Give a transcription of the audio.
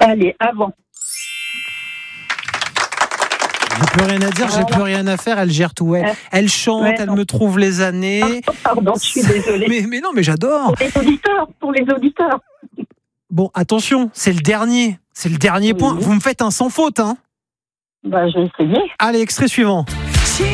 Allez, avant. J'ai plus rien à dire, j'ai plus rien à faire, elle gère tout. Elle chante, Ouais, elle non. me trouve les années. Pardon, je suis désolée. Mais non, mais j'adore. Pour les auditeurs. Bon, attention, c'est le dernier. C'est le dernier point. Oui. Vous me faites un sans faute, hein. Bah, je vais essayer. Allez, extrait suivant.